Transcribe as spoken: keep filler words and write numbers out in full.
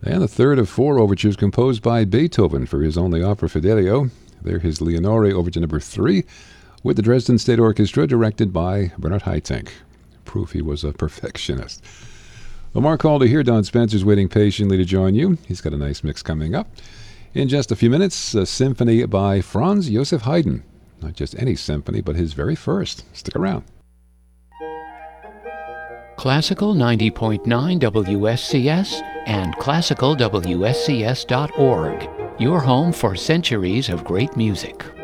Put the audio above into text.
And the third of four overtures composed by Beethoven for his only opera Fidelio. They're his Leonore Overture Number three with the Dresden State Orchestra, directed by Bernard Haitink. Proof he was a perfectionist. Well, Mark Calder here. Don Spencer's waiting patiently to join you. He's got a nice mix coming up. In just a few minutes, a symphony by Franz Joseph Haydn. Not just any symphony, but his very first. Stick around. Classical ninety point nine W S C S and classical W S C S dot org. Your home for centuries of great music.